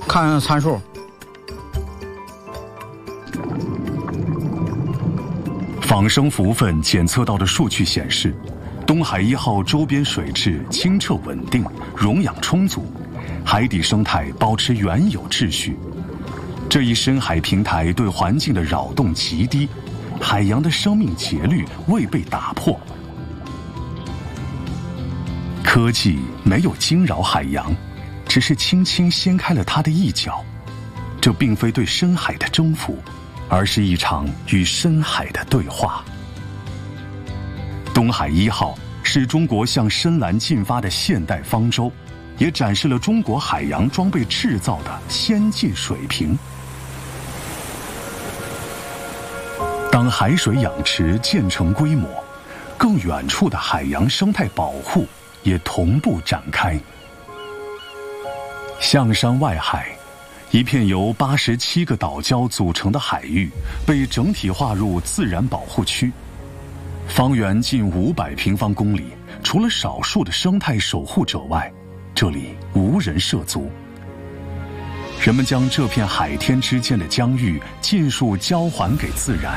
看参数。 仿生浮粪检测到的数据显示，东海1号周边水质清澈稳定，溶氧充足，海底生态保持原有秩序。这一深海平台对环境的扰动极低，海洋的生命节律未被打破。科技没有惊扰海洋，只是轻轻掀开了它的一角。这并非对深海的征服，而是一场与深海的对话。东海1号是中国向深蓝进发的现代方舟，也展示了中国海洋装备制造的先进水平。当海水养殖渐成规模，更远处的海洋生态保护也同步展开。象山外海，一片由87个岛礁组成的海域被整体划入自然保护区，方圆近500平方公里，除了少数的生态守护者外，这里无人涉足。人们将这片海天之间的疆域尽数交还给自然。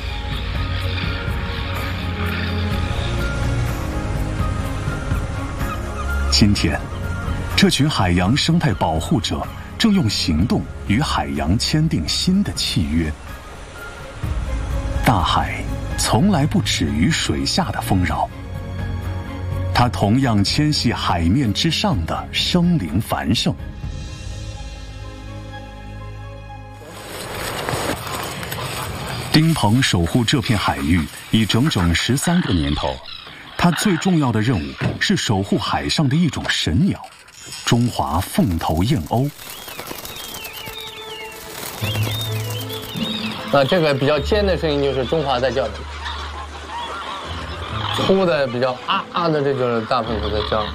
今天，这群海洋生态保护者正用行动与海洋签订新的契约。大海从来不止于水下的丰饶，它同样牵系海面之上的生灵繁盛。丁鹏守护这片海域已整整13个年头，他最重要的任务是守护海上的一种神鸟——中华凤头燕鸥。 那这个比较尖的声音就是中华在叫的，粗的比较啊的这种大凤头在叫。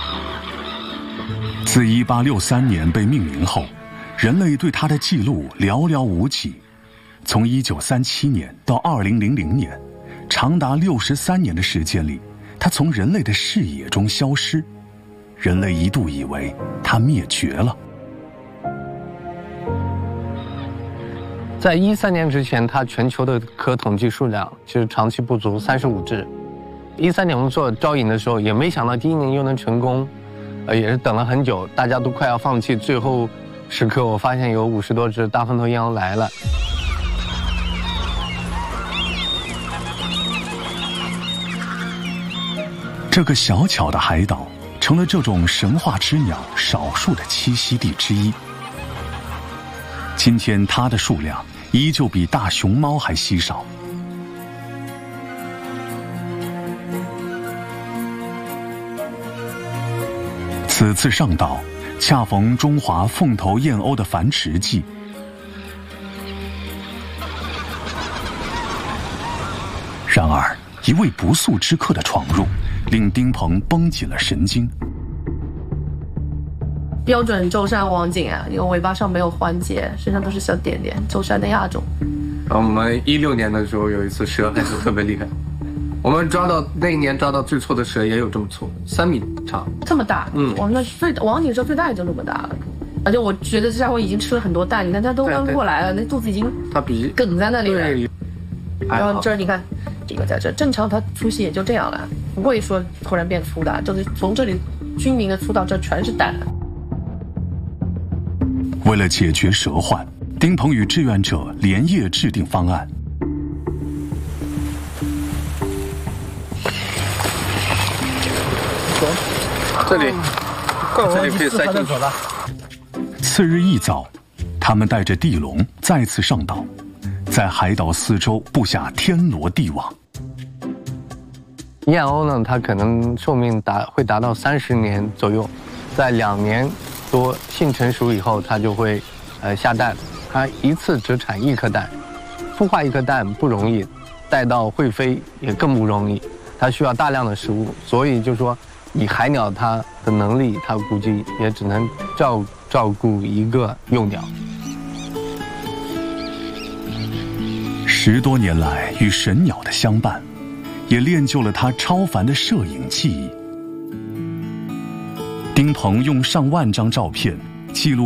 自1863年被命名后，人类对它的记录寥寥无几。从1937年到2000年，长达63年的时间里，它从人类的视野中消失。人类一度以为它灭绝了。 在13年之前，它全球的可统计数量其实长期不足35只。13年我们做招引的时候，也没想到第一年又能成功，也是等了很久，大家都快要放弃，最后时刻我发现有50多只大凤头燕鸥来了。 这个小巧的海岛成了这种神话之鸟少数的栖息地之一。今天它的数量依旧比大熊猫还稀少。此次上岛恰逢中华凤头燕鸥的繁殖季，然而一位不速之客的闯入令丁鹏绷紧了神经。 标准舟山王锦啊，因为尾巴上没有环节，身上都是小点点，舟山的亚种。 我们16年的时候有一次蛇还是特别厉害，我们那一年抓到最粗的蛇也有这么粗，3米长， 这么大。我们那王锦蛇最大也就这么大了，而且我觉得这家伙已经吃了很多蛋，你看它都刚过来了，那肚子已经梗在那里了。然后这儿你看。这个在这正常，它粗细也就这样了，不会说突然变粗的，就是从这里均匀的粗到这全是蛋。 为了解决蛇患，丁鹏与志愿者连夜制定方案。 这里可以塞进去了。 次日一早，他们带着地笼再次上岛，在海岛四周布下天罗地网。 燕鸥呢，它可能寿命会达到30年左右，在2年多性成熟以后，它就会下蛋。它一次只产1颗蛋，孵化1颗蛋不容易，带到会飞也更不容易，它需要大量的食物，所以就说以海鸟它的能力，它估计也只能照顾1个幼鸟。 10多年来与神鸟的相伴，也练就了他超凡的摄影技艺。丁鹏用上万张照片记录